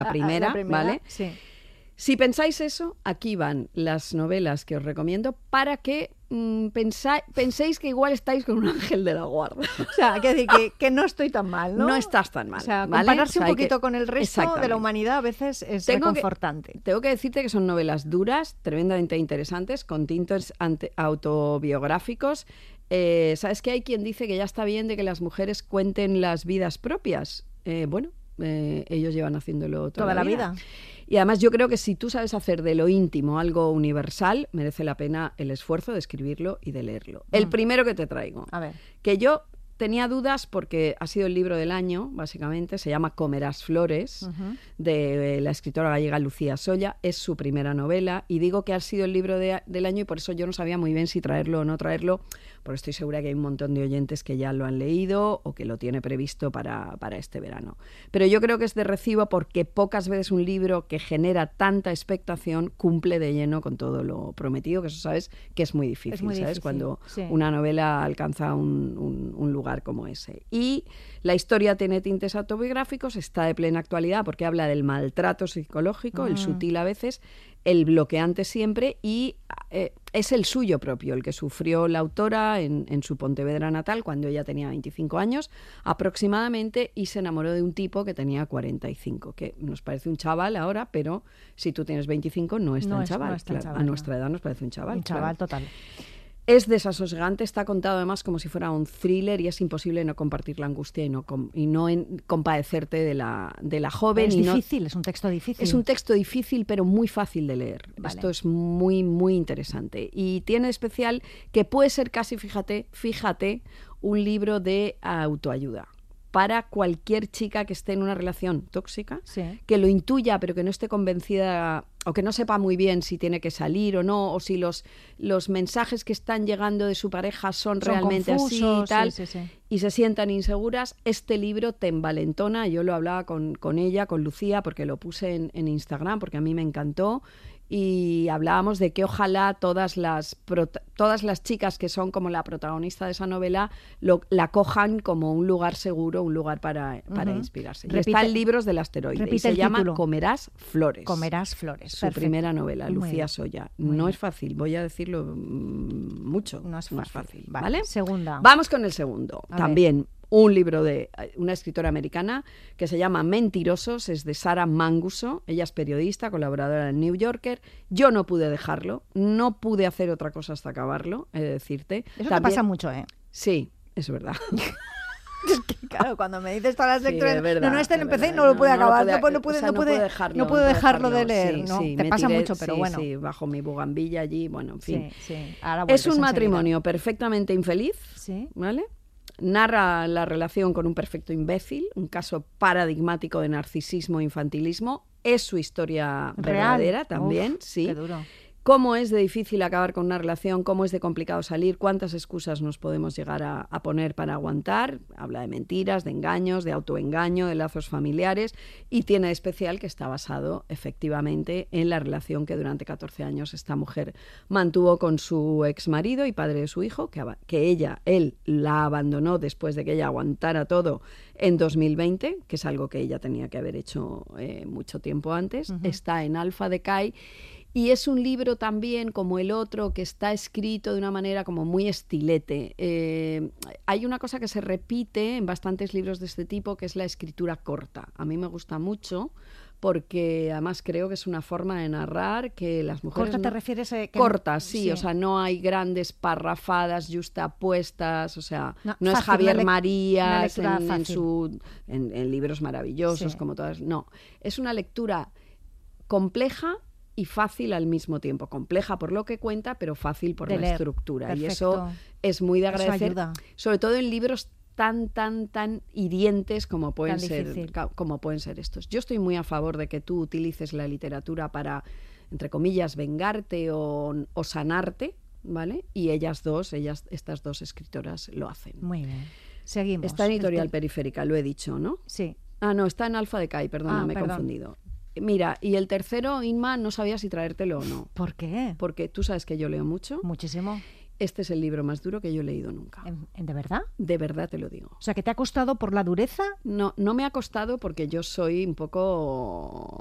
primera, ¿vale? Sí. Si pensáis eso, aquí van las novelas que os recomiendo para que penséis que igual estáis con un ángel de la guarda. O sea, hay que decir que no estoy tan mal, ¿no? No estás tan mal. O sea, ¿vale? compararse O sea, un poquito con el resto de la humanidad a veces es reconfortante. Tengo que decirte que son novelas duras, tremendamente interesantes, con tintes autobiográficos. ¿Sabes que hay quien dice que ya está bien de que las mujeres cuenten las vidas propias? Ellos llevan haciéndolo toda la vida. Y además yo creo que si tú sabes hacer de lo íntimo algo universal, merece la pena el esfuerzo de escribirlo y de leerlo. El primero que te traigo, a ver, que yo tenía dudas porque ha sido el libro del año, básicamente, se llama Comerás flores, de la escritora gallega Lucía Solla, es su primera novela, y digo que ha sido el libro del año y por eso yo no sabía muy bien si traerlo o no traerlo, porque estoy segura que hay un montón de oyentes que ya lo han leído o que lo tiene previsto para este verano. Pero yo creo que es de recibo porque pocas veces un libro que genera tanta expectación cumple de lleno con todo lo prometido, que eso sabes que es muy difícil, ¿sabes? Difícil, cuando sí. una novela alcanza un lugar como ese. Y la historia tiene tintes autobiográficos, está de plena actualidad porque habla del maltrato psicológico, el sutil a veces, el bloqueante siempre, y es el suyo propio, el que sufrió la autora en su Pontevedra natal cuando ella tenía 25 años aproximadamente y se enamoró de un tipo que tenía 45, que nos parece un chaval ahora, pero si tú tienes 25 no es tan chaval. A nuestra edad nos parece un chaval. Un chaval total. Es desasosegante, está contado además como si fuera un thriller y es imposible no compartir la angustia y no compadecerte de la joven. Es difícil, es un texto difícil. Es un texto difícil pero muy fácil de leer. Vale. Esto es muy, muy interesante. Y tiene especial que puede ser casi, fíjate, un libro de autoayuda. Para cualquier chica que esté en una relación tóxica, sí, que lo intuya pero que no esté convencida o que no sepa muy bien si tiene que salir o no, o si los mensajes que están llegando de su pareja son realmente confusos, así y tal, y se sientan inseguras, este libro te envalentona. Yo lo hablaba con ella, con Lucía, porque lo puse en Instagram, porque a mí me encantó, y hablábamos de que ojalá todas las chicas que son como la protagonista de esa novela la cojan como un lugar seguro, un lugar para inspirarse. Y está en Libros del Asteroide y se llama Comerás flores. Comerás flores. Su primera novela, Lucía Solla. No es fácil, voy a decirlo mucho. No es fácil. ¿Vale? Segunda. Vamos con el segundo. También un libro de una escritora americana que se llama Mentirosos, es de Sarah Manguso. Ella es periodista, colaboradora del New Yorker. Yo no pude dejarlo, no pude hacer otra cosa hasta acabarlo, he de decirte. Eso también te pasa mucho, ¿eh? Sí, es verdad. Es que, claro, cuando me dices todas las lecturas, lo empecé y no lo pude acabar, no pude dejarlo de leer, sí, ¿no? Sí, te pasa mucho, pero sí, bueno. Sí, bajo mi bugambilla allí, bueno, en fin. Sí. Es un matrimonio perfectamente infeliz, ¿sí? ¿Vale? Narra la relación con un perfecto imbécil, un caso paradigmático de narcisismo e infantilismo. Es su historia verdadera también, sí. Qué duro. Cómo es de difícil acabar con una relación, cómo es de complicado salir, cuántas excusas nos podemos llegar a poner para aguantar. Habla de mentiras, de engaños, de autoengaño, de lazos familiares, y tiene de especial que está basado efectivamente en la relación que durante 14 años esta mujer mantuvo con su exmarido y padre de su hijo, que él la abandonó después de que ella aguantara todo en 2020, que es algo que ella tenía que haber hecho mucho tiempo antes. Está en Alpha Decay. Y es un libro también, como el otro, que está escrito de una manera como muy estilete. Hay una cosa que se repite en bastantes libros de este tipo, que es la escritura corta. A mí me gusta mucho porque además creo que es una forma de narrar que las mujeres... ¿Corta te refieres a...? Corta, sí, o sea, no hay grandes parrafadas justapuestas, o sea, no fácil, es Javier Marías en libros maravillosos como todas. No, es una lectura compleja y fácil al mismo tiempo. Compleja por lo que cuenta, pero fácil por la estructura. Perfecto. Y eso es muy de agradecer, sobre todo en libros tan hirientes como pueden ser estos. Yo estoy muy a favor de que tú utilices la literatura para, entre comillas, vengarte o sanarte, ¿vale? Y estas dos escritoras lo hacen. Muy bien. Seguimos. Está en Editorial Periférica, lo he dicho, ¿no? Sí. Ah, no, está en Alpha Decay, perdona, me he confundido. Mira, y el tercero, Inma, no sabía si traértelo o no. ¿Por qué? Porque tú sabes que yo leo mucho. Muchísimo. este es el libro más duro que yo he leído nunca. ¿De verdad? De verdad te lo digo. O sea, ¿que te ha costado por la dureza? No me ha costado porque yo soy un poco